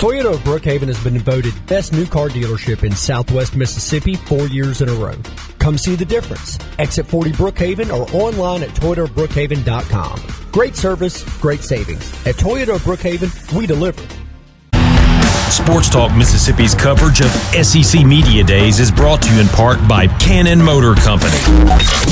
Toyota of Brookhaven has been voted best new car dealership in Southwest Mississippi 4 years in a row. Come see the difference. Exit 40 Brookhaven or online at ToyotaBrookhaven.com. Great service, great savings. At Toyota of Brookhaven, we deliver. Sports Talk Mississippi's coverage of SEC Media Days is brought to you in part by Cannon Motor Company.